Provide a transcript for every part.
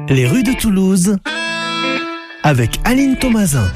Les rues de Toulouse avec Aline Thomasin.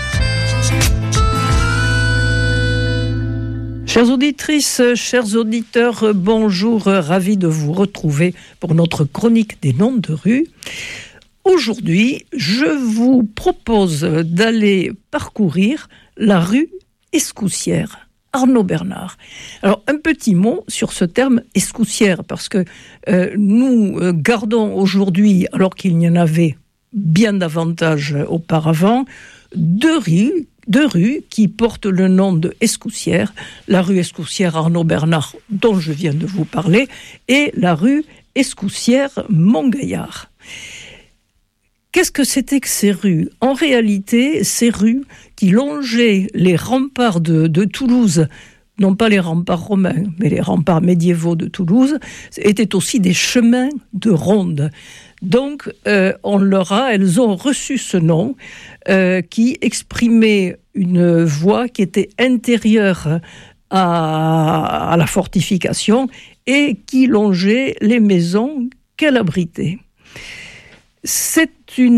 Chères auditrices, chers auditeurs, bonjour, ravi de vous retrouver pour notre chronique des noms de rues. Aujourd'hui, je vous propose d'aller parcourir la rue Escoussière. Arnaud Bernard. Alors, un petit mot sur ce terme Escoussière, parce que nous gardons aujourd'hui, alors qu'il n'y en avait bien davantage auparavant, deux rues qui portent le nom de Escoussière, la rue Escoussière Arnaud Bernard, dont je viens de vous parler, et la rue Escoussière Montgaillard. Qu'est-ce que c'était que ces rues ? En réalité, ces rues qui longeaient les remparts de Toulouse, non pas les remparts romains, mais les remparts médiévaux de Toulouse, étaient aussi des chemins de ronde. Donc, elles ont reçu ce nom qui exprimait une voie qui était intérieure à la fortification et qui longeait les maisons qu'elle abritait. Cette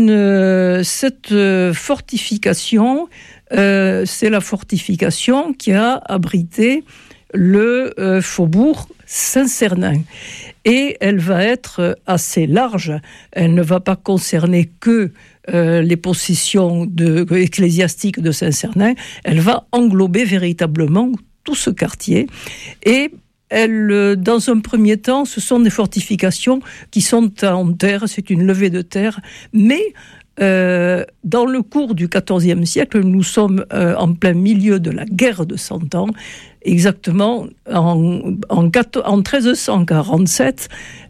fortification, c'est la fortification qui a abrité le faubourg Saint-Cernin. Et elle va être assez large. Elle ne va pas concerner que les possessions ecclésiastiques de Saint-Cernin. Elle va englober véritablement tout ce quartier. Et dans un premier temps, ce sont des fortifications qui sont en terre, c'est une levée de terre, mais dans le cours du XIVe siècle, nous sommes en plein milieu de la guerre de 100 ans, exactement en 1347,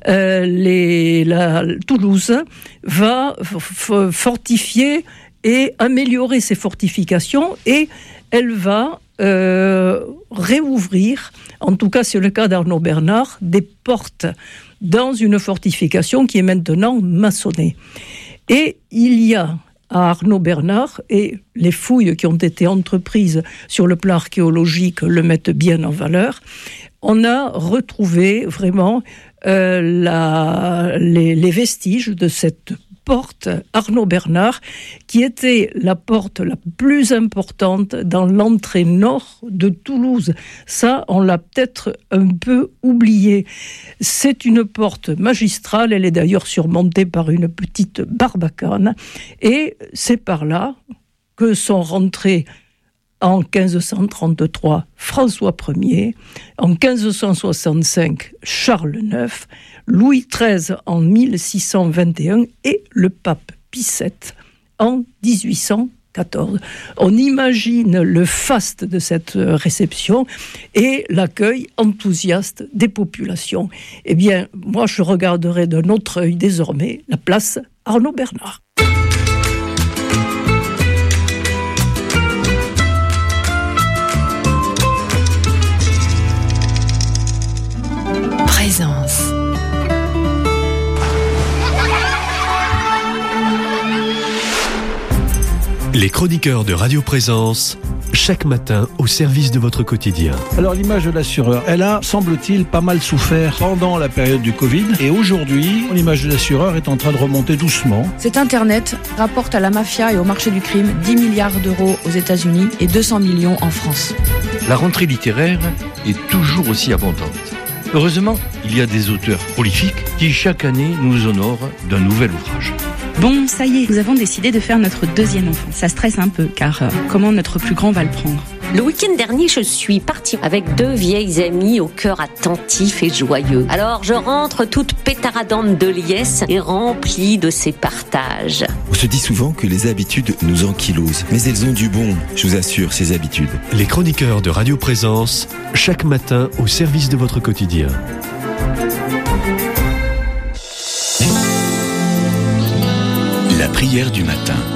Toulouse va fortifier et améliorer ses fortifications et elle va réouvrir, en tout cas c'est le cas d'Arnaud Bernard, des portes dans une fortification qui est maintenant maçonnée. Et il y a à Arnaud Bernard, et les fouilles qui ont été entreprises sur le plan archéologique le mettent bien en valeur, on a retrouvé vraiment les vestiges de cette porte Arnaud Bernard, qui était la porte la plus importante dans l'entrée nord de Toulouse. Ça, on l'a peut-être un peu oublié. C'est une porte magistrale, elle est d'ailleurs surmontée par une petite barbacane, et c'est par là que sont rentrés en 1533 François Ier, en 1565 Charles IX, Louis XIII en 1621 et le pape Pie VII en 1814. On imagine le faste de cette réception et l'accueil enthousiaste des populations. Eh bien, moi je regarderai d'un autre œil désormais la place Arnaud Bernard. Présence. Les chroniqueurs de Radio Présence, chaque matin au service de votre quotidien. Alors l'image de l'assureur, elle a, semble-t-il, pas mal souffert pendant la période du Covid. Et aujourd'hui, l'image de l'assureur est en train de remonter doucement. Cet Internet rapporte à la mafia et au marché du crime 10 milliards d'euros aux États-Unis et 200 millions en France. La rentrée littéraire est toujours aussi abondante. Heureusement, il y a des auteurs prolifiques qui chaque année nous honorent d'un nouvel ouvrage. Bon, ça y est, nous avons décidé de faire notre deuxième enfant. Ça stresse un peu, car comment notre plus grand va le prendre ? Le week-end dernier, je suis partie avec 2 vieilles amies au cœur attentif et joyeux. Alors, je rentre toute pétaradante de liesse et remplie de ces partages. On se dit souvent que les habitudes nous ankylosent, mais elles ont du bon, je vous assure, ces habitudes. Les chroniqueurs de Radio Présence, chaque matin au service de votre quotidien. La prière du matin.